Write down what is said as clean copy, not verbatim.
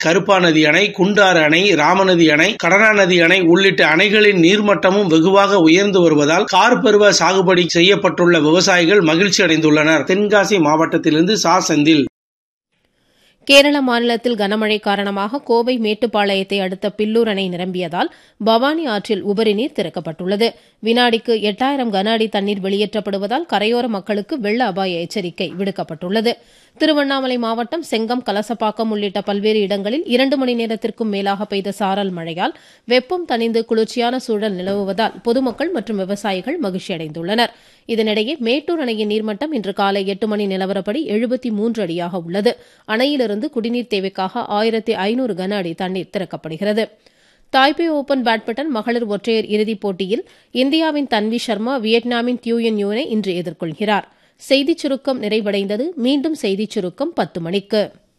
கருப்பா நதி அணை, குண்டாறு அணை, ராமநதி அணை, கடனா நதி அணை உள்ளிட்ட அணைகளின் நீர்மட்டமும் வெகுவாக உயர்ந்து வருவதால் கார்பருவ சாகுபடி செய்யப்பட்டுள்ள விவசாயிகள் மகிழ்ச்சி அடைந்துள்ளனர். தென்காசி மாவட்டத்திலிருந்து சா. செந்தில். கேரள மாநிலத்தில் கனமழை காரணமாக கோவை மேட்டுப்பாளையத்தை அடுத்த பில்லூர் அணை நிரம்பியதால் பவானி ஆற்றில் உபரி நீர் திறக்கப்பட்டுள்ளது. வினாடிக்கு 8000 கன அடி தண்ணீர் வெளியேற்றப்படுவதால் கரையோர மக்களுக்கு வெள்ள அபாய எச்சரிக்கை விடுக்கப்பட்டுள்ளது. திருவண்ணாமலை மாவட்டம் செங்கம், கலசப்பாக்கம் உள்ளிட்ட பல்வேறு இடங்களில் 2 மணி நேரத்திற்கும் மேலாக பெய்த சாரல் மழையால் வெப்பம் தணிந்து குளிர்ச்சியான சூழல் நிலவுவதால் பொதுமக்கள் மற்றும் விவசாயிகள் மகிழ்ச்சி அடைந்துள்ளனர். இதனிடையே மேட்டூர் அணையின் நீர்மட்டம் இன்று காலை 8 மணி நிலவரப்படி 73 அடியாக உள்ளது. அணையிலிருந்து குடிநீர் தேவைக்காக 1500 கன அடி தண்ணீர் திறக்கப்படுகிறது. தாய்பே ஓபன் பேட்மிண்டன் மகளிர் ஒற்றையர் இறுதிப் போட்டியில் இந்தியாவின் தன்வி சர்மா வியட்நாமின் டியூயன் யூனை இன்று எதிர்கொள்கிறார். செய்திச் சுருக்கம் நிறைவடைந்தது. மீண்டும் செய்திச் சுருக்கம் 10 மணிக்கு.